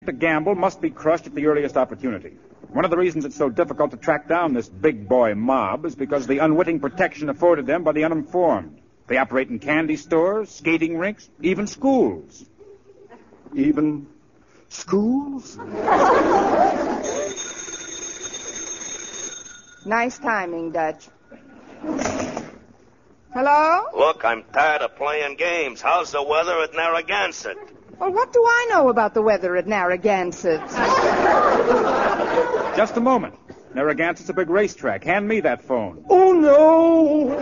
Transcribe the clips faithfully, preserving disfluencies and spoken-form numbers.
to gamble must be crushed at the earliest opportunity. One of the reasons it's so difficult to track down this big boy mob is because of the unwitting protection afforded them by the uninformed. They operate in candy stores, skating rinks, even schools. Even schools? Nice timing, Dutch. Hello? Look, I'm tired of playing games. How's the weather at Narragansett? Well, what do I know about the weather at Narragansett? Just a moment. Narragansett's a big racetrack. Hand me that phone. Oh, no!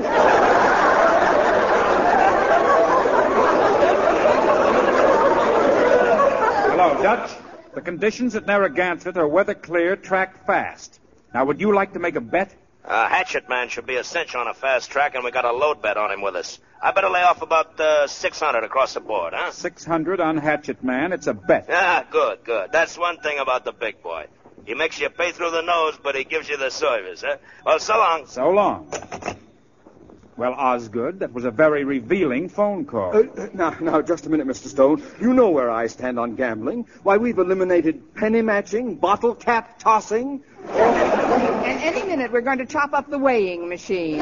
Hello, Dutch. The conditions at Narragansett are weather clear, track fast. Now, would you like to make a bet? Uh, Hatchet Man should be a cinch on a fast track, and we got a load bet on him with us. I better lay off about uh, six hundred across the board, huh? six hundred on Hatchet Man. It's a bet. Ah, good, good. That's one thing about the big boy. He makes you pay through the nose, but he gives you the service, huh? Well, so long. So long. Well, Osgood, that was a very revealing phone call. Uh, now, now, just a minute, Mister Stone. You know where I stand on gambling. Why, we've eliminated penny matching, bottle cap tossing. And any minute we're going to chop up the weighing machine.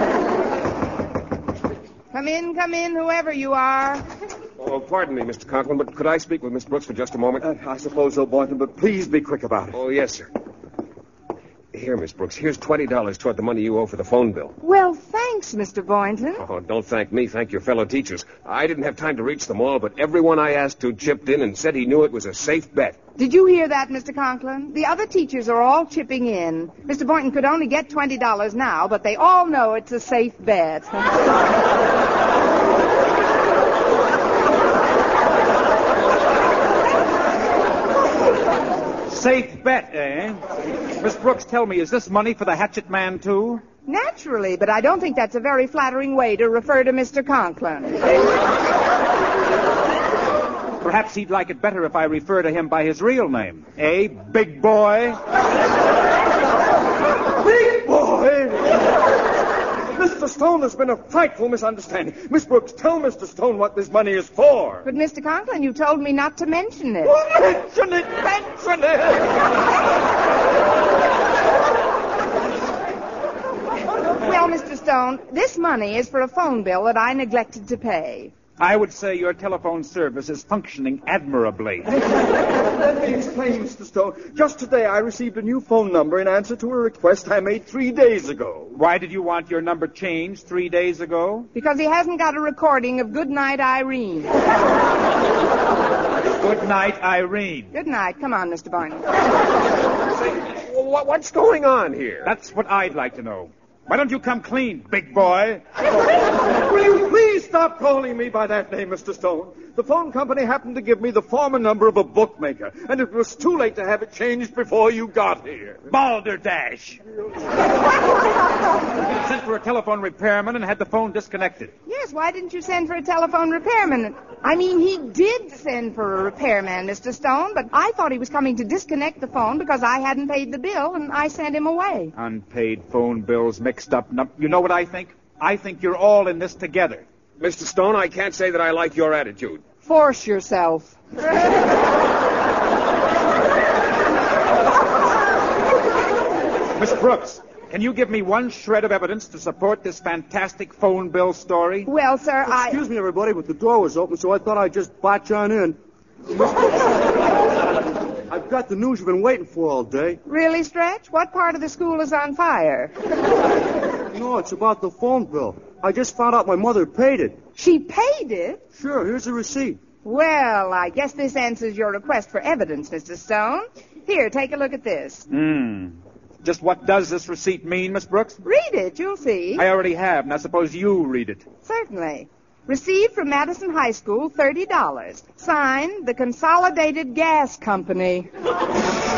Come in, come in, whoever you are. Oh, pardon me, Mister Conklin, but could I speak with Miss Brooks for just a moment? Uh, I suppose so, Boynton, but please be quick about it. Oh, yes, sir. Here, Miss Brooks, here's twenty dollars toward the money you owe for the phone bill. Well, thanks, Mister Boynton. Oh, don't thank me. Thank your fellow teachers. I didn't have time to reach them all, but everyone I asked to chipped in and said he knew it was a safe bet. Did you hear that, Mister Conklin? The other teachers are all chipping in. Mister Boynton could only get twenty dollars now, but they all know it's a safe bet. Safe bet, eh? Miss Brooks, tell me, is this money for the Hatchet Man, too? Naturally, but I don't think that's a very flattering way to refer to Mister Conklin. Perhaps he'd like it better if I refer to him by his real name. Eh, big boy? Big boy! Mister Stone, there's been a frightful misunderstanding. Miss Brooks, tell Mister Stone what this money is for. But, Mister Conklin, you told me not to mention it. Well, mention it! Mention it! Well, Mister Stone, this money is for a phone bill that I neglected to pay. I would say your telephone service is functioning admirably. Let me explain, Mister Stone. Just today I received a new phone number in answer to a request I made three days ago. Why did you want your number changed three days ago? Because he hasn't got a recording of Good Night, Irene. Good night, Irene. Good night. Come on, Mister Boynton. What's going on here? That's what I'd like to know. Why don't you come clean, big boy? Will you please stop calling me by that name, Mister Stone? The phone company happened to give me the former number of a bookmaker, and it was too late to have it changed before you got here. Balderdash. Sent for a telephone repairman and had the phone disconnected. Yes, why didn't you send for a telephone repairman? I mean, he did send for a repairman, Mister Stone, but I thought he was coming to disconnect the phone because I hadn't paid the bill, and I sent him away. Unpaid phone bills mixed up. You know what I think? I think you're all in this together. Mister Stone, I can't say that I like your attitude. Force yourself. Miss Brooks, can you give me one shred of evidence to support this fantastic phone bill story? Well, sir, I... Excuse me, everybody, but the door was open, so I thought I'd just botch on in. I've got the news you've been waiting for all day. Really, Stretch? What part of the school is on fire? No, it's about the phone bill. I just found out my mother paid it. She paid it? Sure, here's the receipt. Well, I guess this answers your request for evidence, Mister Stone. Here, take a look at this. Hmm. Just what does this receipt mean, Miss Brooks? Read it, you'll see. I already have. Now suppose you read it. Certainly. Received from Madison High School, thirty dollars. Signed, the Consolidated Gas Company.